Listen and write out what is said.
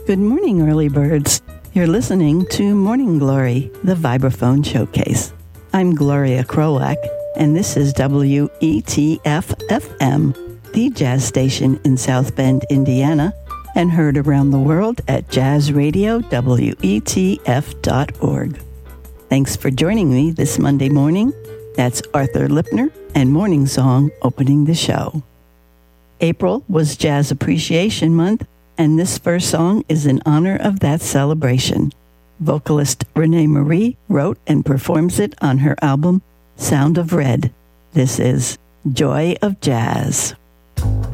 Good morning, early birds. You're listening to Morning Glory, the Vibraphone Showcase. I'm Gloria Krolak, and this is WETF-FM, the jazz station in South Bend, Indiana, and heard around the world at jazzradiowetf.org. Thanks for joining me this Monday morning. That's Arthur Lipner and Morning Song opening the show. April was Jazz Appreciation Month, and this first song is in honor of that celebration. Vocalist Renee Marie wrote and performs it on her album, Sound of Red. This is Joy of Jazz.